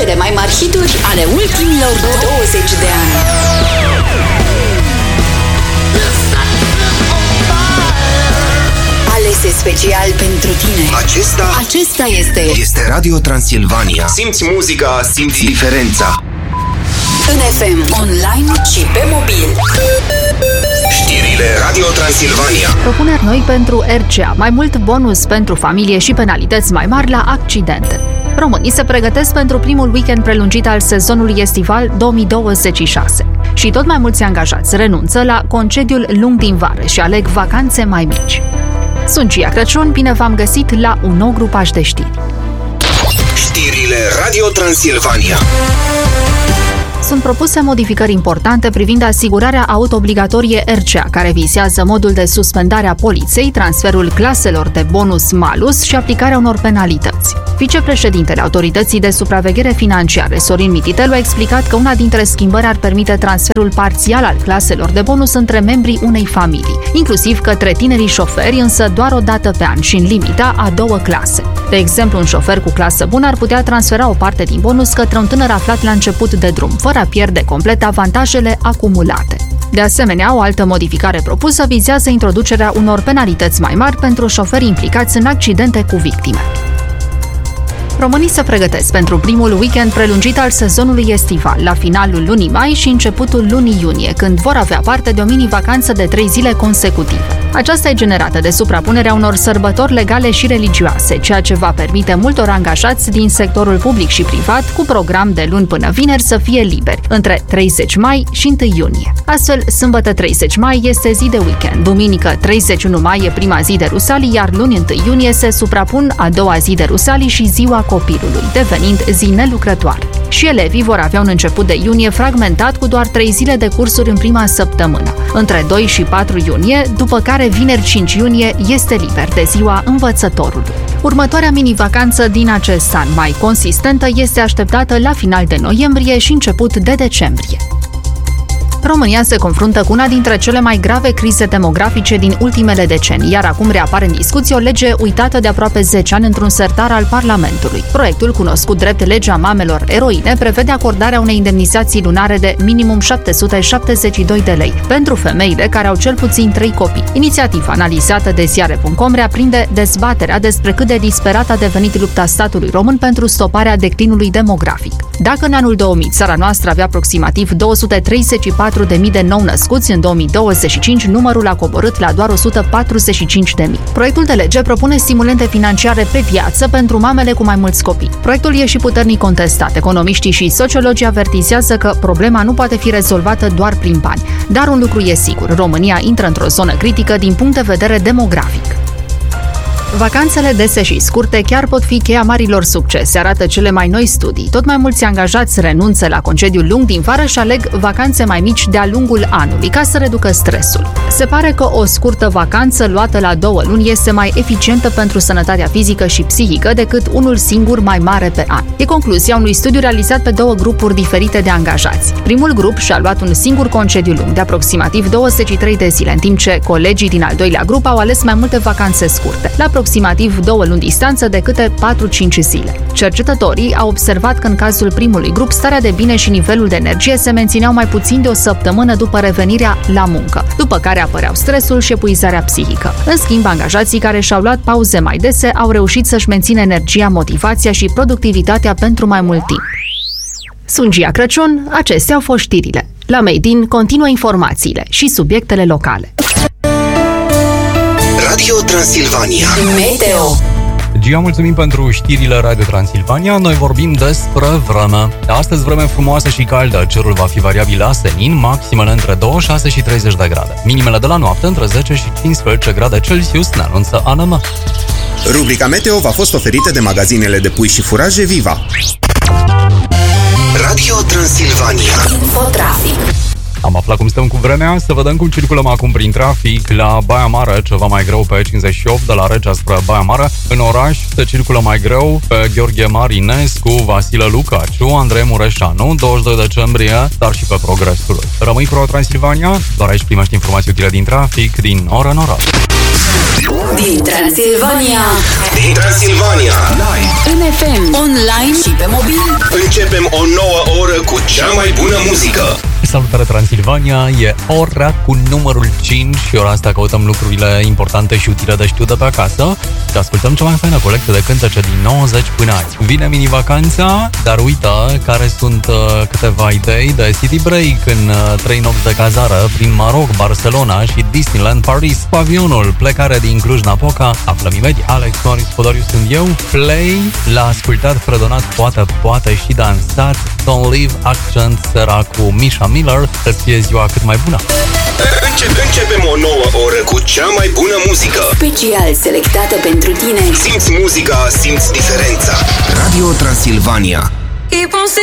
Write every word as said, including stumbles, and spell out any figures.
Cele mai mari hituri ale ultimilor douăzeci de ani. Alese special pentru tine. Acesta Acesta este Este Radio Transilvania. Simți muzica, simți diferența. în F M, online și pe mobil. Știrile Radio Transilvania. Propuneri noi pentru R C A, mai mult bonus pentru familie și penalități mai mari la accidente. Românii se pregătesc pentru primul weekend prelungit al sezonului estival două mii douăzeci și șase. Și tot mai mulți angajați renunță la concediul lung din vară și aleg vacanțe mai mici. Sunt Gia Crăciun, bine v-am găsit la un nou grupaj de știri. Știrile Radio Transilvania. Sunt propuse modificări importante privind asigurarea auto obligatorie R C A, care vizează modul de suspendare a poliței, transferul claselor de bonus-malus și aplicarea unor penalități. Vicepreședintele Autorității de Supraveghere Financiară, Sorin Mititelu, a explicat că una dintre schimbări ar permite transferul parțial al claselor de bonus între membrii unei familii, inclusiv către tinerii șoferi, însă doar o dată pe an și în limita a două clase. De exemplu, un șofer cu clasă bună ar putea transfera o parte din bonus către un tânăr aflat la început de drum, fără a pierde complet avantajele acumulate. De asemenea, o altă modificare propusă vizează introducerea unor penalități mai mari pentru șoferi implicați în accidente cu victime. Românii se pregătesc pentru primul weekend prelungit al sezonului estival, la finalul lunii mai și începutul lunii iunie, când vor avea parte de o mini-vacanță de trei zile consecutive. Aceasta e generată de suprapunerea unor sărbători legale și religioase, ceea ce va permite multor angajați din sectorul public și privat, cu program de luni până vineri, să fie liberi, între treizeci mai și întâi iunie. Astfel, sâmbătă treizeci mai este zi de weekend, duminică treizeci și unu mai e prima zi de Rusalii, iar luni întâi iunie se suprapun a doua zi de Rusalii și ziua copilului, devenind zi nelucrătoare. Și elevii vor avea un început de iunie fragmentat cu doar trei zile de cursuri în prima săptămână, între doi și patru iunie, după care vineri cinci iunie este liber de ziua învățătorului. Următoarea mini-vacanță din acest an, mai consistentă, este așteptată la final de noiembrie și început de decembrie. România se confruntă cu una dintre cele mai grave crize demografice din ultimele decenii, iar acum reapare în discuție o lege uitată de aproape zece ani într-un sertar al Parlamentului. Proiectul, cunoscut drept Legea Mamelor Eroine, prevede acordarea unei indemnizații lunare de minimum șapte sute șaptezeci și doi de lei pentru femeile care au cel puțin trei copii. Inițiativa analizată de ziare punct com reaprinde dezbaterea despre cât de disperată a devenit lupta statului român pentru stoparea declinului demografic. Dacă în anul două mii țara noastră avea aproximativ două sute treizeci și patru de mii de nou născuți, în două mii douăzeci și cinci numărul a coborât la doar o sută patruzeci și cinci de mii. Proiectul de lege propune stimulente financiare pe viață pentru mamele cu mai mulți copii. Proiectul e și puternic contestat. Economiștii și sociologii avertizează că problema nu poate fi rezolvată doar prin bani. Dar un lucru e sigur, România intră într-o zonă critică din punct de vedere demografic. Vacanțele dese și scurte chiar pot fi cheia marilor succese, arată cele mai noi studii. Tot mai mulți angajați renunță la concediul lung din vară și aleg vacanțe mai mici de-a lungul anului, ca să reducă stresul. Se pare că o scurtă vacanță luată la două luni este mai eficientă pentru sănătatea fizică și psihică decât unul singur mai mare pe an. E concluzia unui studiu realizat pe două grupuri diferite de angajați. Primul grup și-a luat un singur concediu lung de aproximativ douăzeci și trei de zile, în timp ce colegii din al doilea grup au ales mai multe vacanțe scurte, la aproximativ două luni distanță de câte patru-cinci zile. Cercetătorii au observat că în cazul primului grup, starea de bine și nivelul de energie se mențineau mai puțin de o săptămână după revenirea la muncă, după care apăreau stresul și epuizarea psihică. În schimb, angajații care și-au luat pauze mai dese au reușit să-și mențină energia, motivația și productivitatea pentru mai mult timp. Sunt Gia Crăciun, acestea au fost știrile. La Made in continuă informațiile și subiectele locale. Radio Transilvania. Meteo. Gia, mulțumim pentru știrile Radio Transilvania. Noi vorbim despre vreme. Astăzi vreme frumoasă și caldă. Cerul va fi variabil la senin, maximele între douăzeci și șase și treizeci de grade. Minimele de la noapte între zece și cincisprezece grade Celsius, ne anunță A N M. Rubrica Meteo v-a fost oferită de magazinele de pui și furaje Viva. Radio Transilvania. Infotrafic. Am aflat cum stăm cu vremea, să vedem cum circulăm acum prin trafic. La Baia Mare, ceva mai greu pe cincizeci și opt, de la Regea spre Baia Mare. În oraș se circulă mai greu pe Gheorghe Marinescu, Vasile Lucaciu, Andrei Mureșanu, douăzeci și doi decembrie, dar și pe Progresului. Rămâi cu Transilvania, doar aici primești informații utile din trafic, din oră în oră. Din Transilvania. Din Transilvania. Live. În F M, online și pe mobil. Începem o nouă oră cu cea mai bună muzică. Salutare Transilvania, e ora cu numărul cinci și ora asta căutăm lucrurile importante și utile de știut de pe acasă și ascultăm cea mai faină colectă de cântece din nouăzeci până azi. Vine mini-vacanța, dar uită care sunt uh, câteva idei de city break în uh, trei nopți de cazară prin Maroc, Barcelona și Disneyland Paris. Pavionul, plecare din Cluj-Napoca, aflăm imediat. Alex Morris Podoriu sunt eu. Play, l-a ascultat, fredonat, poate, poate și dansat. Don't Leave Accent Sera cu Misha Miller. Să-ți fie ziua cât mai bună. Începem, începem o nouă oră cu cea mai bună muzică. Special selectată pentru tine. Simți muzica, simți diferența. Radio Transilvania.